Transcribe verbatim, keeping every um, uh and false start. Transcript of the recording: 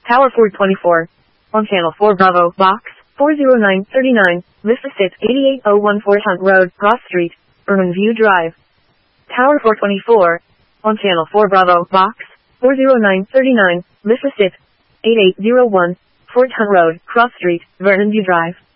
Tower four twenty-four. On Channel four Bravo, Box four oh nine thirty-nine, Vista six eighty-eight oh one four Hunt Road, Cross Street, Irwin View Drive. Tower four twenty-four. On Channel four Bravo, Box four oh nine thirty-nine, Vista six eighty-eight oh one, Fort Hunt Road, Cross Street, Vernon View Drive.